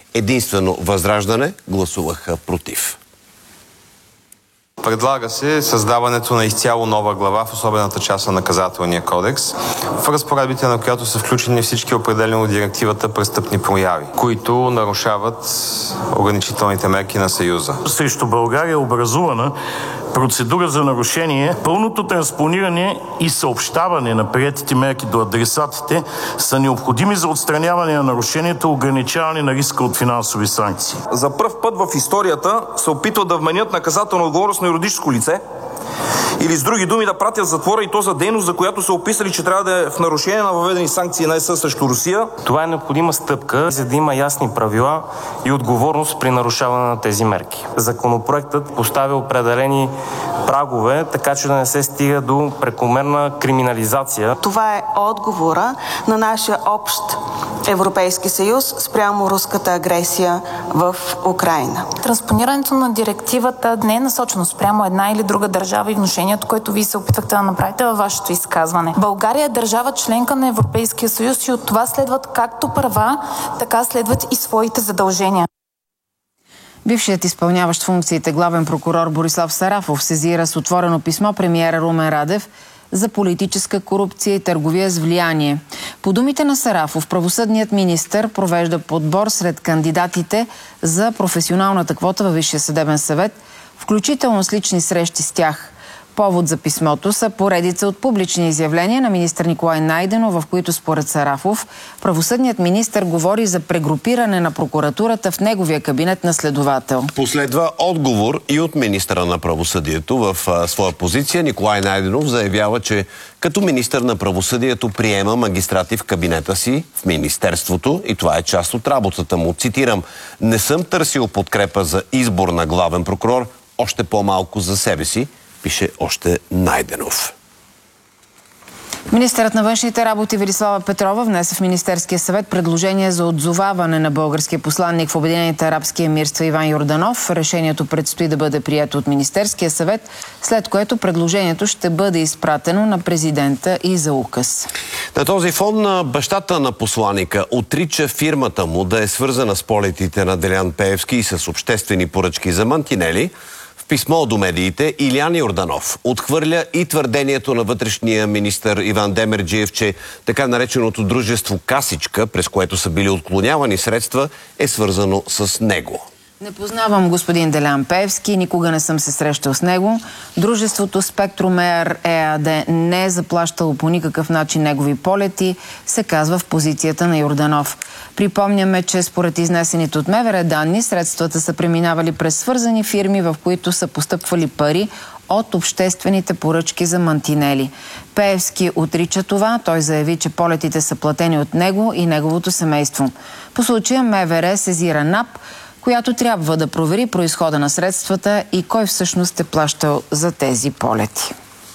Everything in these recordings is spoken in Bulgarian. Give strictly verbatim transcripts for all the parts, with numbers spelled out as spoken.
Единствено Възраждане гласуваха против. Предлага се създаването на изцяло нова глава в особената част на наказателния кодекс, в разпоредбите на която са включени всички определени от директивата престъпни прояви, които нарушават ограничителните мерки на Съюза. Срещу България е образувана процедура за нарушение. Пълното транспониране и съобщаване на приетите мерки до адресатите са необходими за отстраняване на нарушението и ограничаване на риска от финансови санкции. За пръв път в историята се опитват да вменят наказателна отговорност на юридическо лице или с други думи да пратят в затвора и то за дейност, за която са описали, че трябва да е в нарушение на въведени санкции на ЕС срещу Русия. Това е необходима стъпка, за да има ясни правила и отговорност при нарушаване на тези мерки. Законопроектът поставя определени прагове, така че да не се стига до прекомерна криминализация. Това е отговора на нашия общ Европейски съюз спрямо руската агресия в Украйна. Транспонирането на директивата не е насочено спрямо една или друга държава и внушението, което вие се опитвахте да направите във вашето изказване. България е държава членка на Европейския съюз и от това следват както права, така следват и своите задължения. Бившият изпълняващ функциите главен прокурор Борислав Сарафов сезира с отворено писмо премиера Румен Радев за политическа корупция и търговия с влияние. По думите на Сарафов, правосъдният министър провежда подбор сред кандидатите за професионалната квота във Висшия съдебен съвет, включително с лични срещи с тях. Повод за писмото са поредица от публични изявления на министър Николай Найденов, в които според Сарафов правосъдният министър говори за прегрупиране на прокуратурата в неговия кабинет на следовател. Последва отговор и от министъра на правосъдието. В а, своя позиция Николай Найденов заявява, че като министър на правосъдието приема магистрати в кабинета си, в министерството, и това е част от работата му. Цитирам: "Не съм търсил подкрепа за избор на главен прокурор, още по-малко за себе си", пише още Найденов. Министърът на външните работи Велислава Петрова внесе в Министерския съвет предложение за отзоваване на българския посланник в Обединените арабски емирства Иван Йорданов. Решението предстои да бъде прието от Министерския съвет, след което предложението ще бъде изпратено на президента и за указ. На този фон бащата на посланика отрича фирмата му да е свързана с полетите на Делян Пеевски и с обществени поръчки за мантинели. В писмо до медиите Илиян Йорданов отхвърля и твърдението на вътрешния министър Иван Демерджиев, че така нареченото дружество Касичка, през което са били отклонявани средства, е свързано с него. Не познавам господин Делян Пеевски, никога не съм се срещал с него. Дружеството Спектрум Еър ЕАД не е заплащало по никакъв начин негови полети, се казва в позицията на Йорданов. Припомняме, че според изнесените от МВР данни, средствата са преминавали през свързани фирми, в които са постъпвали пари от обществените поръчки за мантинели. Пеевски отрича това. Той заяви, че полетите са платени от него и неговото семейство. По случая МВР сезира НАП, която трябва да провери произхода на средствата и кой всъщност е плащал за тези полети.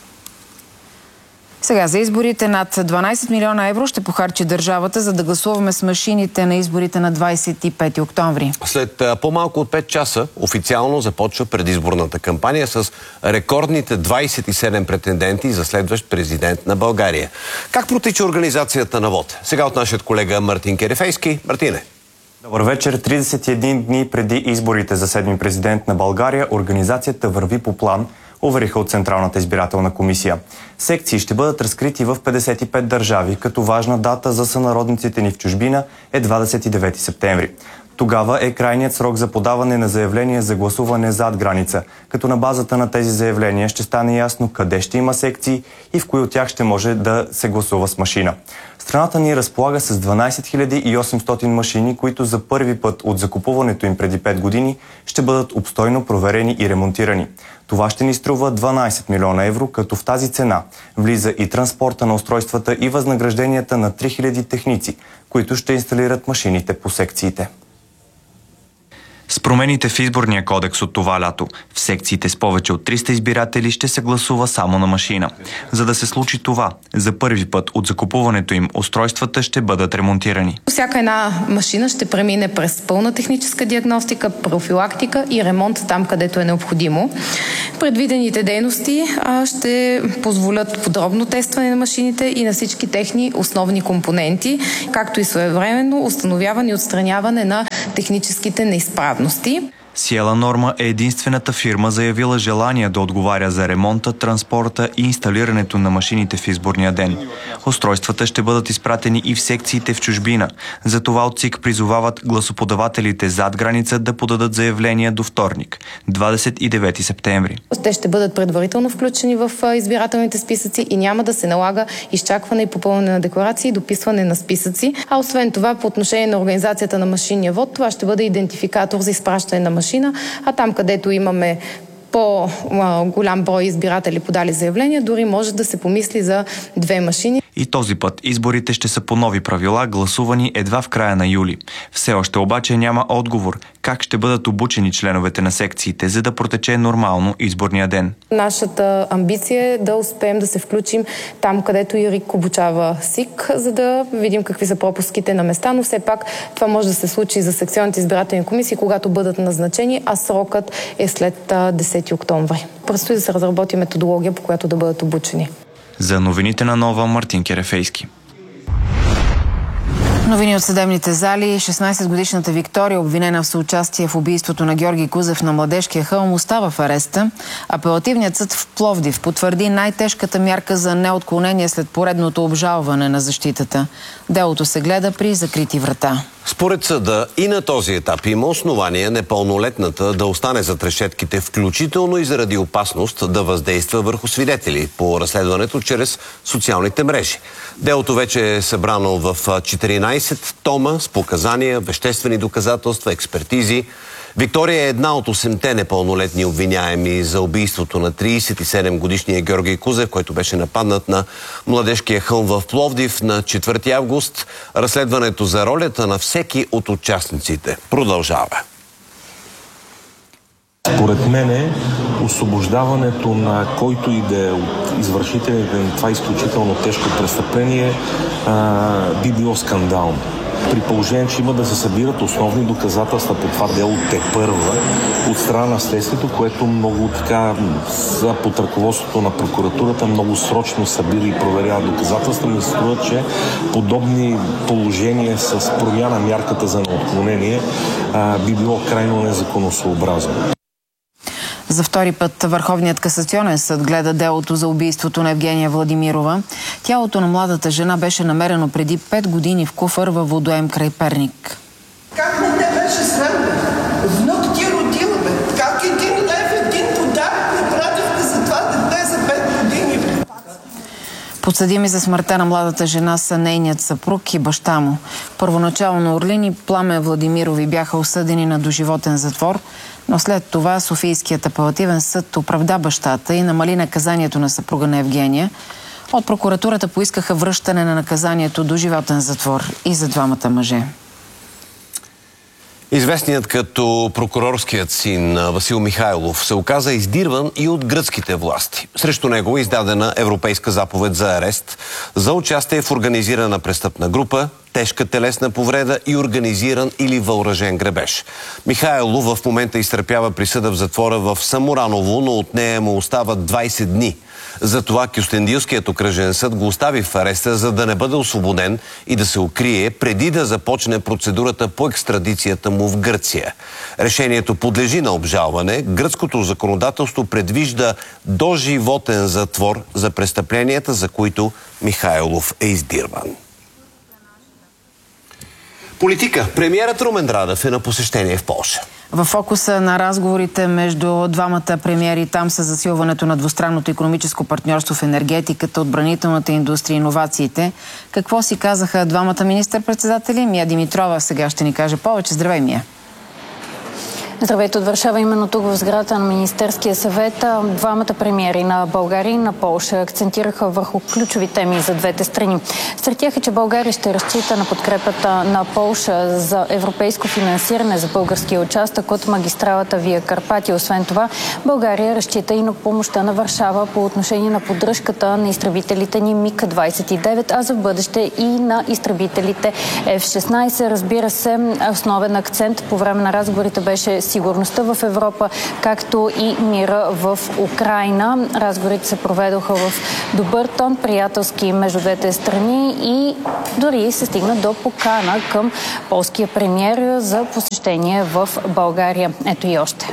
Сега за изборите над дванайсет милиона евро ще похарчи държавата, за да гласуваме с машините на изборите на двайсет и пети октомври. След по-малко от пет часа официално започва предизборната кампания с рекордните двайсет и седем претенденти за следващ президент на България. Как протича организацията на вод? Сега от нашият колега Мартин Керефейски. Мартине. Добър вечер. трийсет и един дни преди изборите за седми президент на България, организацията върви по план, увериха от Централната избирателна комисия. Секции ще бъдат разкрити в петдесет и пет държави, като важна дата за сънародниците ни в чужбина е двадесет и девети септември. Тогава е крайният срок за подаване на заявления за гласуване зад граница, като на базата на тези заявления ще стане ясно къде ще има секции и в кои от тях ще може да се гласува с машина. Страната ни разполага с дванайсет хиляди и осемстотин машини, които за първи път от закупуването им преди пет години ще бъдат обстойно проверени и ремонтирани. Това ще ни струва дванайсет милиона евро, като в тази цена влиза и транспорта на устройствата и възнагражденията на три хиляди техници, които ще инсталират машините по секциите. С промените в изборния кодекс от това лято, в секциите с повече от триста избиратели ще се гласува само на машина. За да се случи това, за първи път от закупуването им устройствата ще бъдат ремонтирани. Всяка една машина ще премине през пълна техническа диагностика, профилактика и ремонт там, където е необходимо. Предвидените дейности ще позволят подробно тестване на машините и на всички техни основни компоненти, както и своевременно установяване и отстраняване на техническите неизправности. Сиела Норма е единствената фирма, заявила желание да отговаря за ремонта, транспорта и инсталирането на машините в изборния ден. Устройствата ще бъдат изпратени и в секциите в чужбина. Затова от ЦИК призовават гласоподавателите зад граница да подадат заявления до вторник, двадесет и девети септември. Те ще бъдат предварително включени в избирателните списъци и няма да се налага изчакване и попълване на декларации и дописване на списъци. А освен това, по отношение на организацията на машинния вод, това ще бъде идентификатор за изпращане на машина, а там, където имаме по-голям брой избиратели подали заявления, дори може да се помисли за две машини. И този път изборите ще са по нови правила, гласувани едва в края на юли. Все още обаче няма отговор как ще бъдат обучени членовете на секциите, за да протече нормално изборния ден. Нашата амбиция е да успеем да се включим там, където и РИК обучава СИК, за да видим какви са пропуските на места, но все пак това може да се случи за секционните избирателни комисии, когато бъдат назначени, а срокът е след десети октомври. Предстои да се разработи методология, по която да бъдат обучени. За новините на Нова, Мартин Керефейски. Новини от съдебните зали. шестнадесетгодишната Виктория, обвинена в съучастие в убийството на Георги Кузев на Младежкия хълм, остава в ареста. Апелативният съд в Пловдив потвърди най-тежката мярка за неотклонение след поредното обжалване на защитата. Делото се гледа при закрити врата. Според съда и на този етап има основание непълнолетната да остане зад решетките, включително и заради опасност да въздейства върху свидетели по разследването чрез социалните мрежи. Делото вече е събрано в четиринадесет тома с показания, веществени доказателства, експертизи. Виктория е една от осемте непълнолетни обвиняеми за убийството на тридесет и седемгодишния Георги Кузев, който беше нападнат на Младежкия хълм в Пловдив на четвърти август. Разследването за ролята на всеки от участниците продължава. Според мен освобождаването на който и да е от извършителите на това изключително тежко престъпление а, би било скандално. При положение, че има да се събират основни доказателства по това дело тепърва от страна на следствието, което много така под ръководството на прокуратурата много срочно събира и проверява доказателства, ми се струва, че подобни положения с промяна мярката за неотклонение а, би било крайно незаконосъобразно. За втори път Върховният касационен съд гледа делото за убийството на Евгения Владимирова. Тялото на младата жена беше намерено преди пет години в куфър във водоем край Перник. Как не те беше срам? Внук ти родила, бе. Как един лев, един подарък не пратихте за това дете за пет години, бе? Подсъдими за смъртта на младата жена са нейният съпруг и баща му. Първоначално Орлин и Пламен Владимирови бяха осъдени на доживотен затвор, но след това Софийският апелативен съд оправда бащата и намали наказанието на съпруга на Евгения. От прокуратурата поискаха връщане на наказанието до животен затвор и за двамата мъже. Известният като прокурорският син Васил Михайлов се оказа издирван и от гръцките власти. Срещу него е издадена европейска заповед за арест за участие в организирана престъпна група, тежка телесна повреда и организиран или въоръжен грабеж. Михайлов в момента изтърпява присъда в затвора в Самураново, но от нея му остават двадесет дни. Затова Кюстендилският окръжен съд го остави в ареста, за да не бъде освободен и да се укрие преди да започне процедурата по екстрадицията му в Гърция. Решението подлежи на обжалване. Гръцкото законодателство предвижда доживотен затвор за престъпленията, за които Михайлов е издирван. Политика. Премиерът Румен Радев е на посещение в Полша. В фокуса на разговорите между двамата премиери там са засилването на двустранното икономическо партньорство в енергетиката, отбранителната индустрия и иновациите. Какво си казаха двамата министър-председатели? Мия Димитрова сега ще ни каже повече. Здравей, Мия! Здравейте от Варшава, именно тук в сградата на Министерския съвет. Двамата премиери на България и на Полша акцентираха върху ключови теми за двете страни. Сред тях е, че България ще разчита на подкрепата на Полша за европейско финансиране за българския участък от магистралата Вия Карпатия. Освен това, България разчита и на помощта на Варшава по отношение на поддръжката на изтребителите ни МиГ двадесет и девет, а за бъдеще и на изтребителите Еф шестнадесет. Разбира се, основен акцент по време на разговорите беше сигурността в Европа, както и мира в Украйна. Разговорите се проведоха в добър тон, приятелски между двете страни и дори се стигна до покана към полския премиер за посещение в България. Ето и още.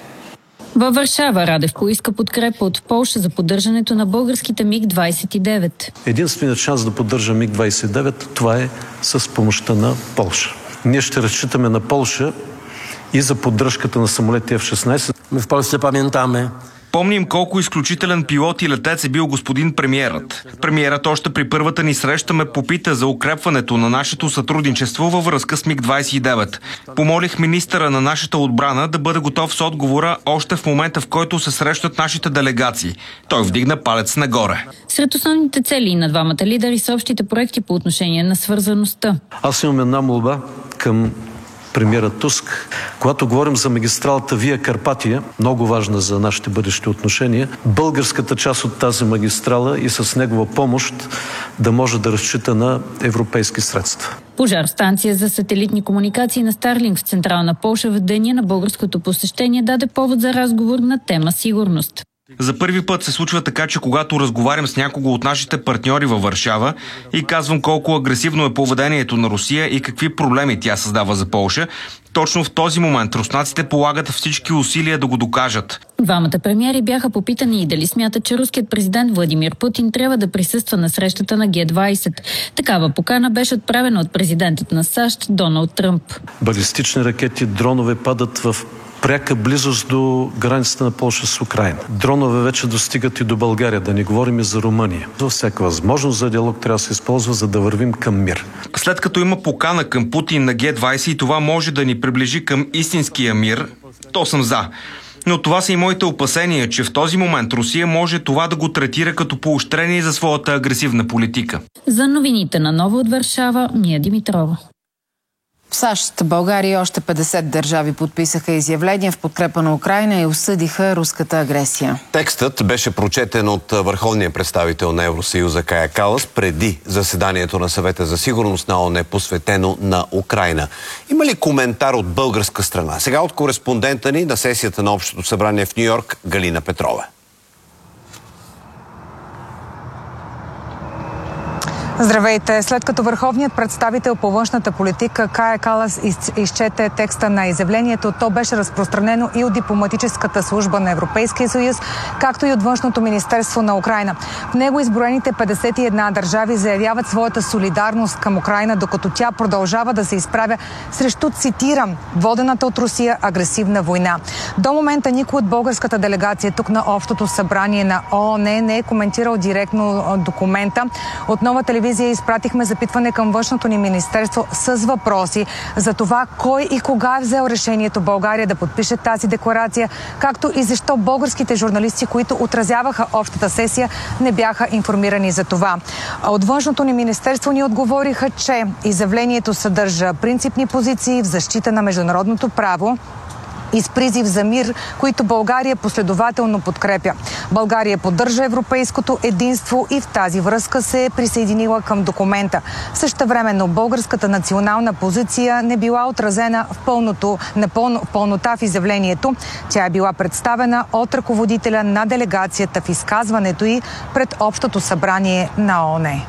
Във Варшава Радев поиска подкрепа от Полша за поддържането на българските миг двадесет и девет. Единственият шанс да поддържа миг двадесет и девет, това е с помощта на Полша. Ние ще разчитаме на Полша и за поддръжката на самолети Еф шестнадесет. My w Polsce pamiętamy. Помним колко изключителен пилот и летец е бил господин премиерът. Премиерът още при първата ни среща ме попита за укрепването на нашето сътрудничество във връзка с миг двадесет и девет. Помолих министъра на нашата отбрана да бъде готов с отговора още в момента, в който се срещат нашите делегации. Той вдигна палец нагоре. Сред основните цели на двамата лидери са общите проекти по отношение на свързаността. Аз имам една молба към премиера Туск. Когато говорим за магистралата Вия Карпатия, много важна за нашите бъдещи отношения, българската част от тази магистрала и с негова помощ да може да разчита на европейски средства. Пожар в станция за сателитни комуникации на Старлинг в Централна Полша в деня на българското посещение даде повод за разговор на тема сигурност. За първи път се случва така, че когато разговарям с някого от нашите партньори във Варшава и казвам колко агресивно е поведението на Русия и какви проблеми тя създава за Полша, точно в този момент руснаците полагат всички усилия да го докажат. Двамата премиери бяха попитани и дали смятат, че руският президент Владимир Путин трябва да присъства на срещата на Ге двадесет. Такава покана беше отправена от президентът на САЩ Доналд Тръмп. Балистични ракети, дронове падат в пряка близост до границата на Полша с Украйна. Дронове вече достигат и до България, да не говорим и за Румъния. За всяка възможност за диалог трябва да се използва, за да вървим към мир. След като има покана към Путин на Ге двадесет и това може да ни приближи към истинския мир, то съм за. Но това са и моите опасения, че в този момент Русия може това да го третира като поощрение за своята агресивна политика. За новините на Нова от Варшава, Мия Димитрова. В САЩ, България и още петдесет държави подписаха изявления в подкрепа на Украйна и осъдиха руската агресия. Текстът беше прочетен от върховния представител на Евросъюза Кая Калас преди заседанието на Съвета за сигурност на ООН, посветено на Украйна. Има ли коментар от българска страна? Сега от кореспондента ни на сесията на Общото събрание в Ню-Йорк Галина Петрова. Здравейте! След като върховният представител по външната политика Кая Калас из, изчете текста на изявлението, то беше разпространено и от дипломатическата служба на Европейския съюз, както и от външното министерство на Украйна. В него изброените петдесет и една държави заявяват своята солидарност към Украйна, докато тя продължава да се изправя срещу, цитирам, водената от Русия агресивна война. До момента никой от българската делегация тук на Общото събрание на ООН не е коментирал директно документа. От Нова телевизия изпратихме запитване към външното ни министерство с въпроси за това кой и кога е взел решението България да подпише тази декларация, както и защо българските журналисти, които отразяваха общата сесия, не бяха информирани за това. От външното ни министерство ни отговориха, че изявлението съдържа принципни позиции в защита на международното право и с призив за мир, които България последователно подкрепя. България поддържа европейското единство и в тази връзка се е присъединила към документа. Същевременно българската национална позиция не била отразена в пълното, напълно, пълнота в изявлението. Тя е била представена от ръководителя на делегацията в изказването й пред Общото събрание на ООН.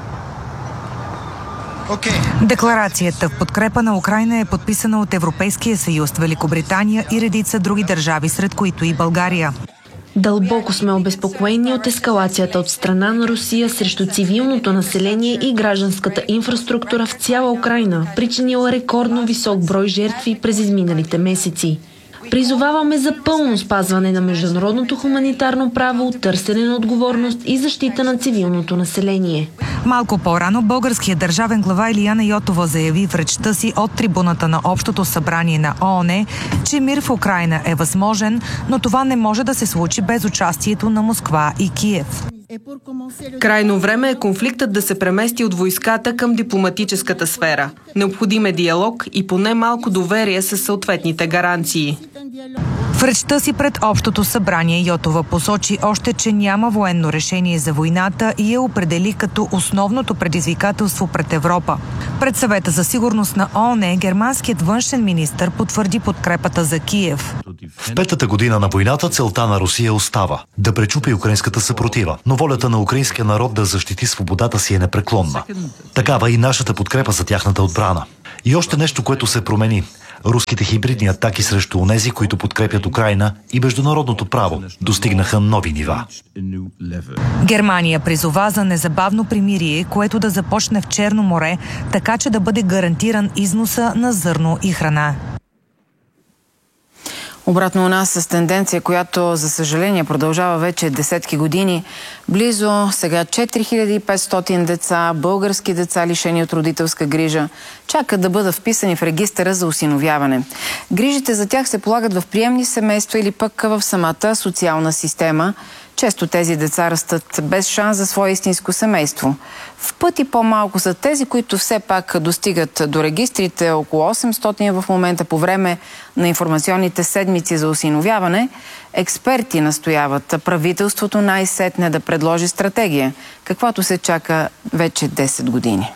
Okay. Декларацията в подкрепа на Украйна е подписана от Европейския съюз, Великобритания и редица други държави, сред които и България. Дълбоко сме обезпокоени от ескалацията от страна на Русия срещу цивилното население и гражданската инфраструктура в цяла Украйна, причинила рекордно висок брой жертви през изминалите месеци. Призоваваме за пълно спазване на международното хуманитарно право, търсене на отговорност и защита на цивилното население. Малко по-рано българският държавен глава Илияна Йотова заяви в речта си от трибуната на Общото събрание на ООН, че мир в Украйна е възможен, но това не може да се случи без участието на Москва и Киев. Крайно време е конфликтът да се премести от войската към дипломатическата сфера. Необходим е диалог и поне малко доверие със съответните гаранции. В речта си пред Общото събрание Йотова посочи още, че няма военно решение за войната и я определи като основното предизвикателство пред Европа. Пред Съвета за сигурност на ООН германският външен министър потвърди подкрепата за Киев. В петата година на войната целта на Русия остава – да пречупи украинската съпротива, но волята на украинския народ да защити свободата си е непреклонна. Такава и нашата подкрепа за тяхната отбрана. И още нещо, което се промени – руските хибридни атаки срещу онези, които подкрепят Украйна и международното право, достигнаха нови нива. Германия призова за незабавно примирие, което да започне в Черно море, така че да бъде гарантиран износа на зърно и храна. Обратно у нас с тенденция, която за съжаление продължава вече десетки години. Близо сега четири хиляди и петстотин деца, български деца лишени от родителска грижа, чакат да бъдат вписани в регистъра за осиновяване. Грижите за тях се полагат в приемни семейства или пък в самата социална система. Често тези деца растат без шанс за свое истинско семейство. В пъти по-малко са тези, които все пак достигат до регистрите, около осемстотин в момента по време на информационните седмици за осиновяване. Експерти настояват правителството най-сетне да предложи стратегия, каквато се чака вече десет години.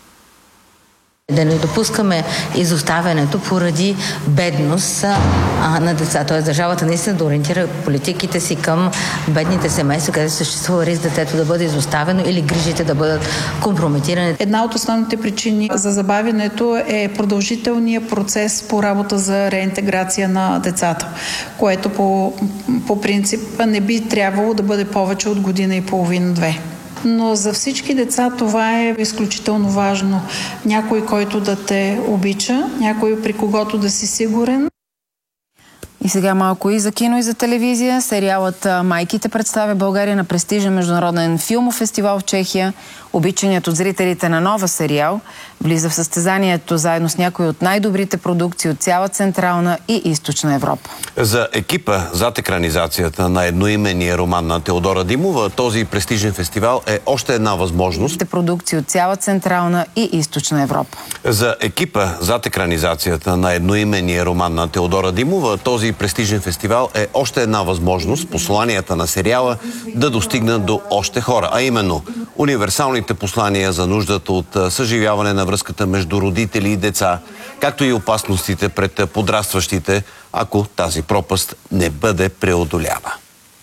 Да не допускаме изоставянето поради бедност а, на деца. Тоест държавата наистина да ориентира политиките си към бедните семейства, където съществува риск детето да бъде изоставено или грижите да бъдат компрометирани. Една от основните причини за забавянето е продължителният процес по работа за реинтеграция на децата, което по, по принцип не би трябвало да бъде повече от година и половина-две. Но за всички деца това е изключително важно. Някой, който да те обича, някой, при когото да си сигурен. И сега малко и за кино, и за телевизия. Сериалът "Майките" представя България на престижен международен филмов фестивал в Чехия. Обичаният от зрителите на нова сериал влиза в състезанието заедно с някои от най-добрите продукции от цяла Централна и Източна Европа. За екипа зад екранизацията на едноименния роман на Теодора Димова, този престижен фестивал е още една възможност. Продукции от цяла Централна и Източна Европа. За екипа зад екранизацията на едноименния роман на Теодора Димова, този престижен фестивал е още една възможност посланията на сериала да достигнат до още хора, а именно универсалните послания за нуждата от съживяване на връзката между родители и деца, както и опасностите пред подрастващите, ако тази пропаст не бъде преодолява.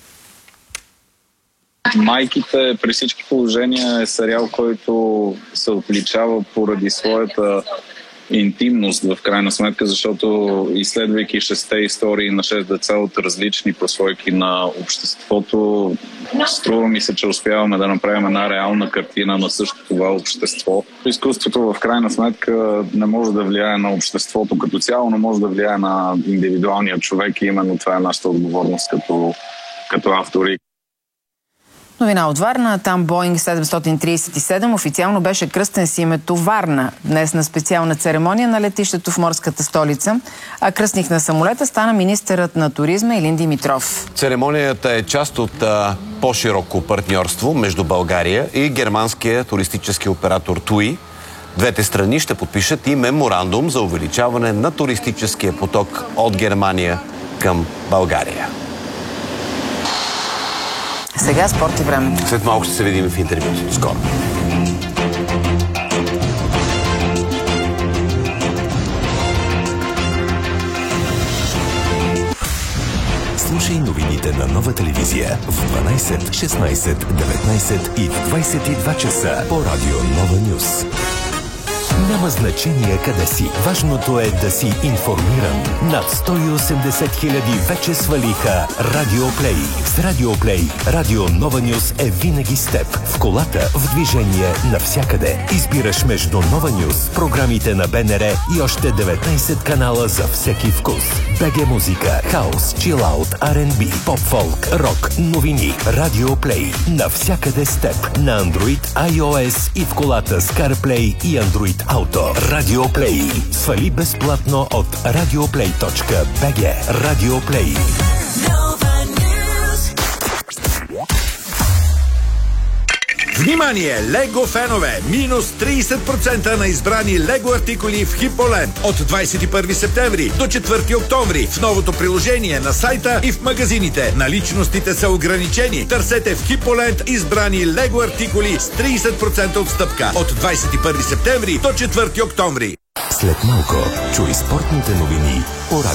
"Майките" при всички положения е сериал, който се отличава поради своята интимност в крайна сметка, защото изследвайки шестте истории на шест деца от различни прослойки на обществото, струва ми се, че успяваме да направим една реална картина на същото това общество. Изкуството в крайна сметка не може да влияе на обществото като цяло, но може да влияе на индивидуалния човек и именно това е нашата отговорност като, като автори. Новина от Варна. Там Боинг седемстотин тридесет и седем официално беше кръстен с името Варна. Днес на специална церемония на летището в морската столица. А кръстник на самолета стана министърът на туризма Илин Димитров. Церемонията е част от а, по-широко партньорство между България и германския туристически оператор ТУИ. Двете страни ще подпишат и меморандум за увеличаване на туристическия поток от Германия към България. Сега спорт и време. След малко ще се видим в интервюто. Скоро. Слушай новините на Нова телевизия в дванайсет, шестнайсет, деветнайсет и в двайсет и два часа по радио Нова Нюс. Няма значение къде си. Важното е да си информиран. Над сто и осемдесет хиляди вече свалиха Радио Плей. С Радио Плей Радио Нова Нюс е винаги с теб. В колата, в движение, навсякъде. Избираш между Нова Нюс, програмите на БНР и още деветнайсет канала за всеки вкус. БГ музика, хаус, чилаут, Ар енд Би, поп-фолк, рок, новини. Радио Плей. Навсякъде с теб. На Android, iOS и в колата с CarPlay и Android Auto. Радио Плей. Свали безплатно от радиоплей точка би джи. Радио Плей. Внимание, Лего фенове! Минус трийсет процента на избрани Лего артикули в Хиполенд от двадесет и първи септември до четвърти октомври в новото приложение на сайта и в магазините. Наличностите са ограничени. Търсете в Хиполенд избрани Лего артикули с трийсет процента отстъпка от двадесет и първи септември до четвърти октомври. След малко чуй спортните новини по радио.